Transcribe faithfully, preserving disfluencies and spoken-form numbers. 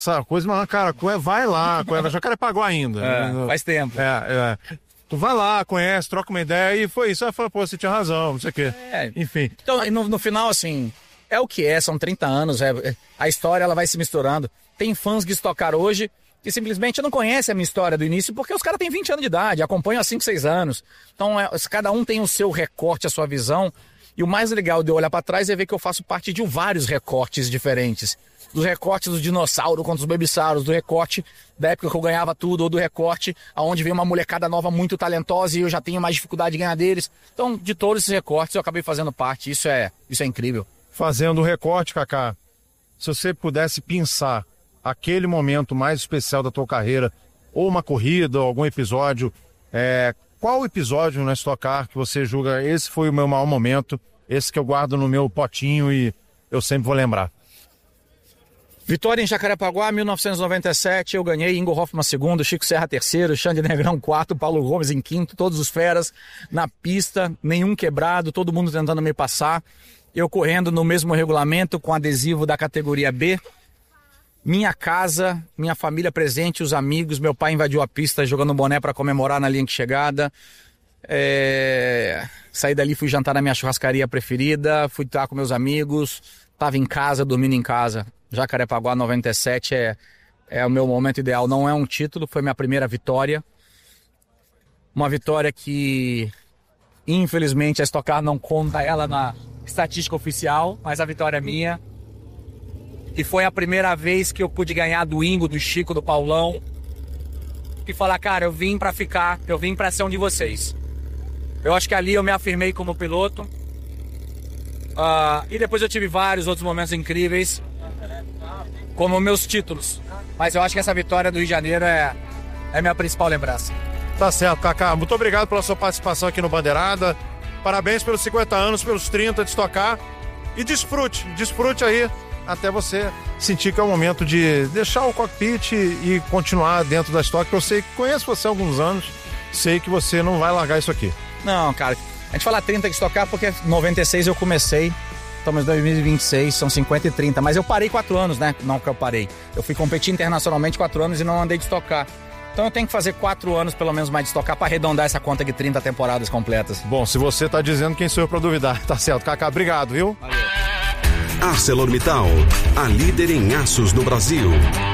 essa coisa, mas, cara, vai lá, Jacarepaguá ainda. É, né? Faz tempo. É, é. Tu vai lá, conhece, troca uma ideia e foi isso. Aí fala, pô, você tinha razão, não sei o quê. É. Enfim. Então, no, no final, assim, é o que é, são trinta anos, é, a história ela vai se misturando. Tem fãs de Stock Car hoje que simplesmente não conhecem a minha história do início porque os caras têm vinte anos de idade, acompanham há cinco, seis anos. Então, é, cada um tem o seu recorte, a sua visão. E o mais legal de eu olhar para trás é ver que eu faço parte de vários recortes diferentes. Dos recortes do dinossauro contra os babissauros, do recorte da época que eu ganhava tudo, ou do recorte onde vem uma molecada nova muito talentosa e eu já tenho mais dificuldade de ganhar deles. Então, de todos esses recortes, eu acabei fazendo parte. Isso é, isso é incrível. Fazendo o recorte, Kaká, se você pudesse pensar aquele momento mais especial da tua carreira, ou uma corrida, ou algum episódio, é, qual episódio na Stock Car que você julga, esse foi o meu maior momento, esse que eu guardo no meu potinho e eu sempre vou lembrar? Vitória em Jacarepaguá, mil novecentos e noventa e sete, eu ganhei, Ingo Hoffmann segundo, Chico Serra terceiro, Xande Negrão quarto, Paulo Gomes em quinto, todos os feras na pista, nenhum quebrado, todo mundo tentando me passar, eu correndo no mesmo regulamento com adesivo da categoria B, minha casa, minha família presente, os amigos, meu pai invadiu a pista jogando boné para comemorar na linha de chegada, é... saí dali, fui jantar na minha churrascaria preferida, fui estar com meus amigos, estava em casa, dormindo em casa. Jacarepaguá noventa e sete é, é o meu momento ideal. Não é um título, foi minha primeira vitória. Uma vitória que, infelizmente, a Stock Car não conta ela na estatística oficial, mas a vitória é minha. E foi a primeira vez que eu pude ganhar do Ingo, do Chico, do Paulão. E falar, cara, eu vim pra ficar, eu vim pra ser um de vocês. Eu acho que ali eu me afirmei como piloto. Uh, e depois eu tive vários outros momentos incríveis, como meus títulos. Mas eu acho que essa vitória do Rio de Janeiro é, é minha principal lembrança. Tá certo, Kaká. Muito obrigado pela sua participação aqui no Bandeirada. Parabéns pelos cinquenta anos, pelos trinta de Stock Car. E desfrute, desfrute aí até você sentir que é o momento de deixar o cockpit e continuar dentro da Stock. Eu sei que conheço você há alguns anos, sei que você não vai largar isso aqui. Não, cara, a gente fala trinta de Stock Car porque em noventa e seis eu comecei, estamos em dois mil e vinte e seis, são cinquenta e trinta, mas eu parei quatro anos, né? Não que eu parei. Eu fui competir internacionalmente quatro anos e não andei de Stock Car. Então eu tenho que fazer quatro anos pelo menos mais de Stock Car para arredondar essa conta de trinta temporadas completas. Bom, se você tá dizendo, quem sou eu para duvidar? Tá certo, Kaká, obrigado, viu? Valeu. ArcelorMittal, a líder em aços no Brasil.